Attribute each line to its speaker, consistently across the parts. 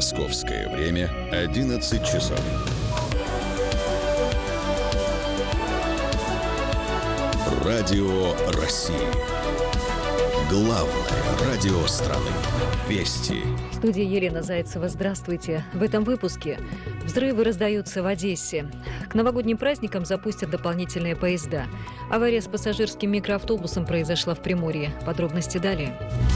Speaker 1: Московское время 11 часов. Радио России. Главное радио страны. Вести.
Speaker 2: В студии Елена Зайцева. Здравствуйте. В этом выпуске взрывы раздаются в Одессе. К новогодним праздникам запустят дополнительные поезда. Авария с пассажирским микроавтобусом произошла в Приморье. Подробности далее.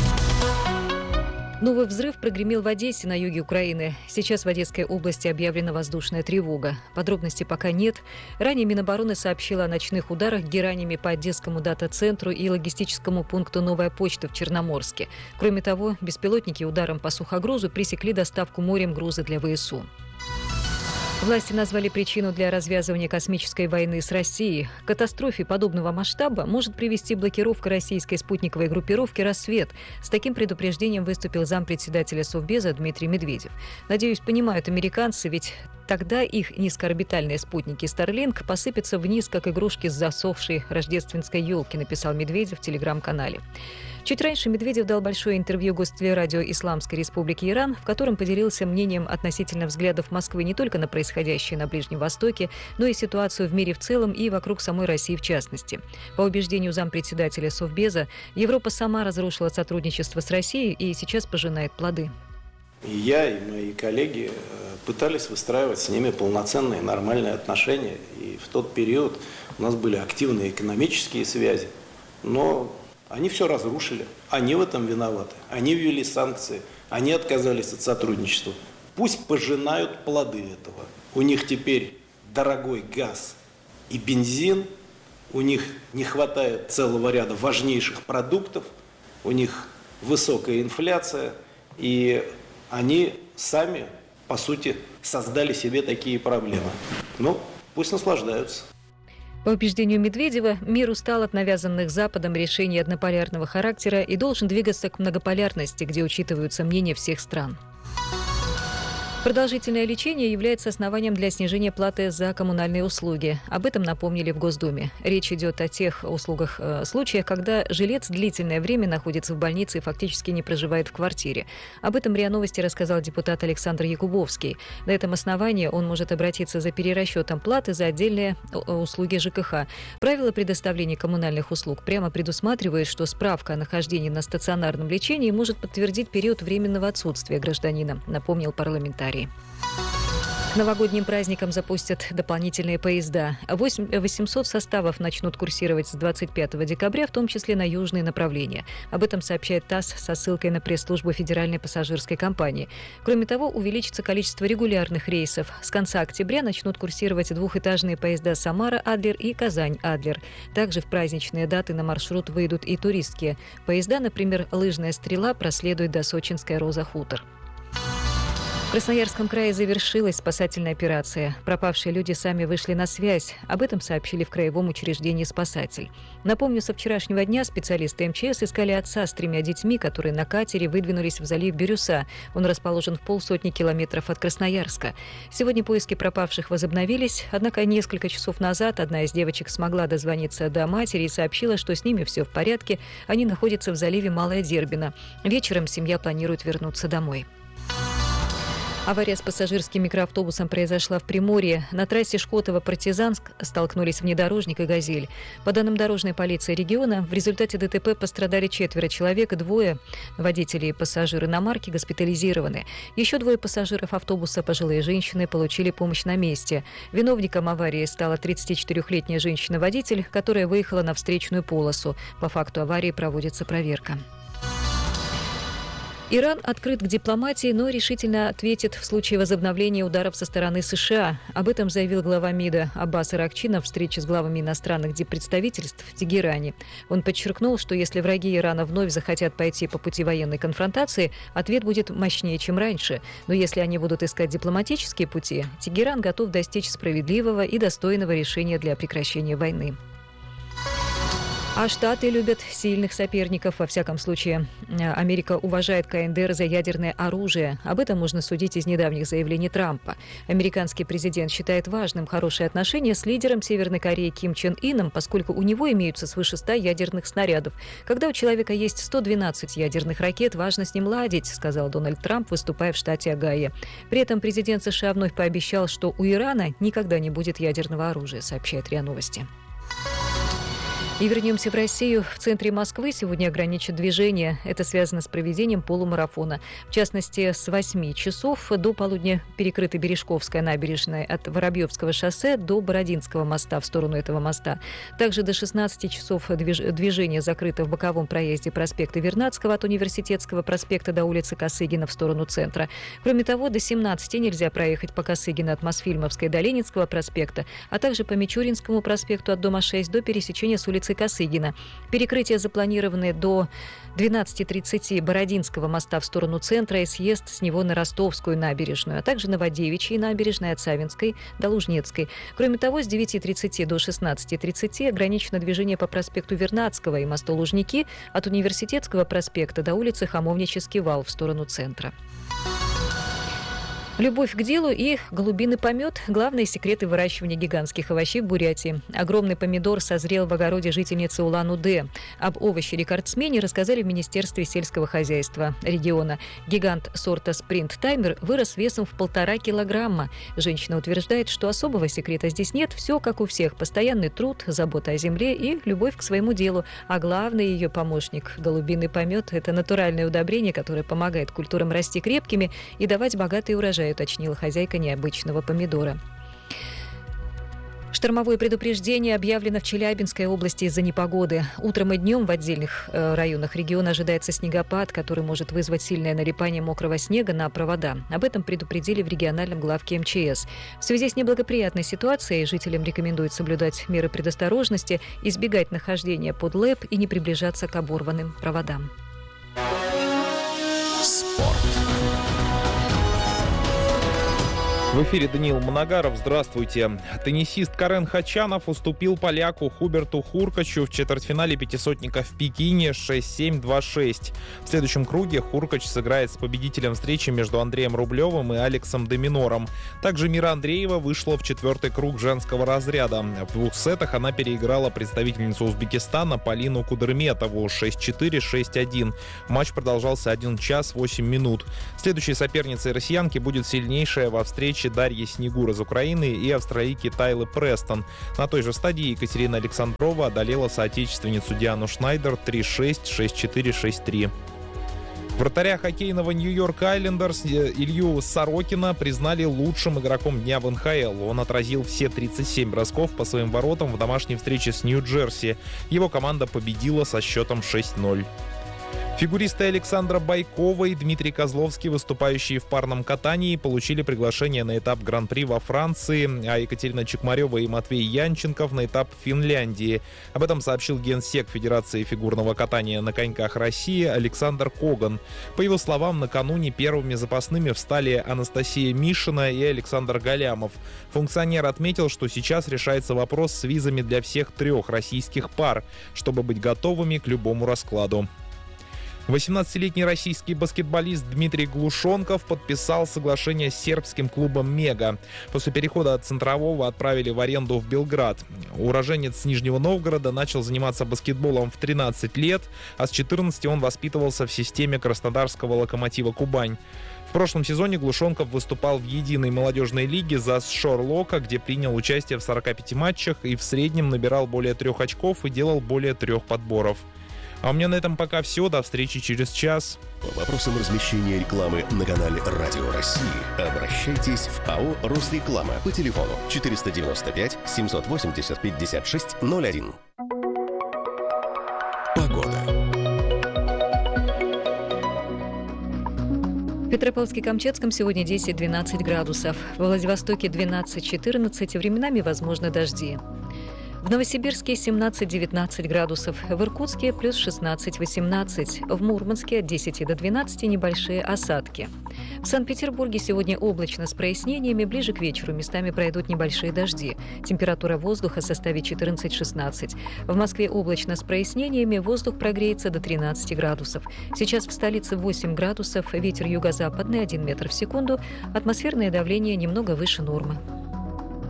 Speaker 2: Новый взрыв прогремел в Одессе на юге Украины. Сейчас в Одесской области объявлена воздушная тревога. Подробностей пока нет. Ранее Минобороны сообщила о ночных ударах геранями по Одесскому дата-центру и логистическому пункту «Новая почта» в Черноморске. Кроме того, беспилотники ударом по сухогрузу пресекли доставку морем груза для ВСУ. Власти назвали причину для развязывания космической войны с Россией. К катастрофе подобного масштаба может привести блокировка российской спутниковой группировки «Рассвет». С таким предупреждением выступил зампредседателя Совбеза Дмитрий Медведев. Надеюсь, понимают американцы, ведь тогда их низкоорбитальные спутники Starlink посыпятся вниз, как игрушки с засохшей рождественской елки, написал Медведев в телеграм-канале. Чуть раньше Медведев дал большое интервью гостелерадио Исламской Республики Иран, в котором поделился мнением относительно взглядов Москвы не только на происходящее на Ближнем Востоке, но и ситуацию в мире в целом и вокруг самой России в частности. По убеждению зампредседателя Совбеза, Европа сама разрушила сотрудничество с Россией и сейчас пожинает плоды.
Speaker 3: И я, и мои коллеги пытались выстраивать с ними полноценные, нормальные отношения. И в тот период у нас были активные экономические связи, но они все разрушили. Они в этом виноваты. Они ввели санкции. Они отказались от сотрудничества. Пусть пожинают плоды этого. У них теперь дорогой газ и бензин. У них не хватает целого ряда важнейших продуктов. У них высокая инфляция. И они сами, по сути, создали себе такие проблемы. Ну, пусть наслаждаются.
Speaker 2: По убеждению Медведева, мир устал от навязанных Западом решений однополярного характера и должен двигаться к многополярности, где учитываются мнения всех стран. Продолжительное лечение является основанием для снижения платы за коммунальные услуги. Об этом напомнили в Госдуме. Речь идет о тех случаях, когда жилец длительное время находится в больнице и фактически не проживает в квартире. Об этом РИА Новости рассказал депутат Александр Якубовский. На этом основании он может обратиться за перерасчетом платы за отдельные услуги ЖКХ. Правила предоставления коммунальных услуг прямо предусматривают, что справка о нахождении на стационарном лечении может подтвердить период временного отсутствия гражданина, напомнил парламентарий. К новогодним праздникам запустят дополнительные поезда. 800 составов начнут курсировать с 25 декабря, в том числе на южные направления. Об этом сообщает ТАСС со ссылкой на пресс-службу Федеральной пассажирской компании. Кроме того, увеличится количество регулярных рейсов. С конца октября начнут курсировать двухэтажные поезда Самара-Адлер и Казань-Адлер. Также в праздничные даты на маршрут выйдут и туристские поезда, например, «Лыжная стрела» проследует до Сочинская Роза-Хутор. В Красноярском крае завершилась спасательная операция. Пропавшие люди сами вышли на связь. Об этом сообщили в краевом учреждении «Спасатель». Напомню, со вчерашнего дня специалисты МЧС искали отца с 3 детьми, которые на катере выдвинулись в залив Бирюса. Он расположен в 150 километров от Красноярска. Сегодня поиски пропавших возобновились, однако несколько часов назад одна из девочек смогла дозвониться до матери и сообщила, что с ними все в порядке. Они находятся в заливе Малая Дербина. Вечером семья планирует вернуться домой. Авария с пассажирским микроавтобусом произошла в Приморье. На трассе Шкотово-Партизанск столкнулись внедорожник и «Газель». По данным дорожной полиции региона, в результате ДТП пострадали 4 человек, 2 водители и пассажиры иномарки госпитализированы. Еще 2 пассажиров автобуса, пожилые женщины, получили помощь на месте. Виновником аварии стала 34-летняя женщина-водитель, которая выехала на встречную полосу. По факту аварии проводится проверка. Иран открыт к дипломатии, но решительно ответит в случае возобновления ударов со стороны США. Об этом заявил глава МИДа Аббас Аракчи на встрече с главами иностранных диппредставительств в Тегеране. Он подчеркнул, что если враги Ирана вновь захотят пойти по пути военной конфронтации, ответ будет мощнее, чем раньше. Но если они будут искать дипломатические пути, Тегеран готов достичь справедливого и достойного решения для прекращения войны. А Штаты любят сильных соперников. Во всяком случае, Америка уважает КНДР за ядерное оружие. Об этом можно судить из недавних заявлений Трампа. Американский президент считает важным хорошие отношения с лидером Северной Кореи Ким Чен Ыном, поскольку у него имеются свыше 100 ядерных снарядов. Когда у человека есть 112 ядерных ракет, важно с ним ладить, сказал Дональд Трамп, выступая в штате Огайо. При этом президент США вновь пообещал, что у Ирана никогда не будет ядерного оружия, сообщает РИА Новости. И вернемся в Россию. В центре Москвы сегодня ограничат движение. Это связано с проведением полумарафона. В частности, с 8 часов до полудня перекрыта Бережковская набережная от Воробьевского шоссе до Бородинского моста в сторону этого моста. Также до 16 часов движение закрыто в боковом проезде проспекта Вернадского от Университетского проспекта до улицы Косыгина в сторону центра. Кроме того, до 17 нельзя проехать по Косыгина от Мосфильмовской до Ленинского проспекта, а также по Мичуринскому проспекту от дома 6 до пересечения с улицы Косыгина. Перекрытия запланированы до 12:30 Бородинского моста в сторону центра и съезд с него на Ростовскую набережную, а также Новодевичьей набережной от Савинской до Лужнецкой. Кроме того, с 9:30 до 16:30 ограничено движение по проспекту Вернадского и мосту Лужники от Университетского проспекта до улицы Хамовнический вал в сторону центра. Любовь к делу и голубиный помет – главные секреты выращивания гигантских овощей в Бурятии. Огромный помидор созрел в огороде жительницы Улан-Удэ. Об овоще-рекордсмене рассказали в Министерстве сельского хозяйства региона. Гигант сорта «Спринт Таймер» вырос весом в 1,5 килограмма. Женщина утверждает, что особого секрета здесь нет. Все как у всех – постоянный труд, забота о земле и любовь к своему делу. А главный ее помощник – голубиный помет – это натуральное удобрение, которое помогает культурам расти крепкими и давать богатый урожай, уточнила хозяйка необычного помидора. Штормовое предупреждение объявлено в Челябинской области из-за непогоды. Утром и днем в отдельных районах региона ожидается снегопад, который может вызвать сильное налипание мокрого снега на провода. Об этом предупредили в региональном главке МЧС. В связи с неблагоприятной ситуацией жителям рекомендуют соблюдать меры предосторожности, избегать нахождения под ЛЭП и не приближаться к оборванным проводам.
Speaker 4: В эфире Даниил Моногаров. Здравствуйте. Теннисист Карен Хачанов уступил поляку Хуберту Хуркачу в четвертьфинале пятисотника в Пекине 6-7, 2-6. В следующем круге Хуркач сыграет с победителем встречи между Андреем Рублевым и Алексом де Минором. Также Мира Андреева вышла в четвертый круг женского разряда. В 2 сетах она переиграла представительницу Узбекистана Полину Кудерметову 6-4, 6-1. Матч продолжался 1 час 8 минут. Следующей соперницей россиянки будет сильнейшая во встрече Дарья Снегур из Украины и австралийки Тайлы Престон. На той же стадии Екатерина Александрова одолела соотечественницу Диану Шнайдер 3-6, 6-4, 6-3. Вратаря хоккейного Нью-Йорк Айлендерс Илью Сорокина признали лучшим игроком дня в НХЛ. Он отразил все 37 бросков по своим воротам в домашней встрече с Нью-Джерси. Его команда победила со счетом 6-0. Фигуристы Александра Байкова и Дмитрий Козловский, выступающие в парном катании, получили приглашение на этап Гран-при во Франции, а Екатерина Чекмарева и Матвей Янченков на этап в Финляндии. Об этом сообщил генсек Федерации фигурного катания на коньках России Александр Коган. По его словам, накануне первыми запасными встали Анастасия Мишина и Александр Галямов. Функционер отметил, что сейчас решается вопрос с визами для всех 3 российских пар, чтобы быть готовыми к любому раскладу. 18-летний российский баскетболист Дмитрий Глушенков подписал соглашение с сербским клубом «Мега». После перехода от Центрового отправили в аренду в Белград. Уроженец Нижнего Новгорода начал заниматься баскетболом в 13 лет, а с 14 он воспитывался в системе краснодарского «Локомотива Кубань». В прошлом сезоне Глушенков выступал в единой молодежной лиге за Шорлока, где принял участие в 45 матчах и в среднем набирал более 3 очков и делал более 3 подборов. А у меня на этом пока все. До встречи через час.
Speaker 1: По вопросам размещения рекламы на канале «Радио России» обращайтесь в АО «Росреклама» по телефону 495 780 56 01. Погода.
Speaker 2: В Петропавловске-Камчатском сегодня 10-12 градусов. В Владивостоке 12-14, временами возможны дожди. В Новосибирске 17-19 градусов, в Иркутске плюс 16-18, в Мурманске от 10 до 12 небольшие осадки. В Санкт-Петербурге сегодня облачно с прояснениями, ближе к вечеру местами пройдут небольшие дожди. Температура воздуха составит 14-16. В Москве облачно с прояснениями, воздух прогреется до 13 градусов. Сейчас в столице 8 градусов, ветер юго-западный 1 метр в секунду, атмосферное давление немного выше нормы.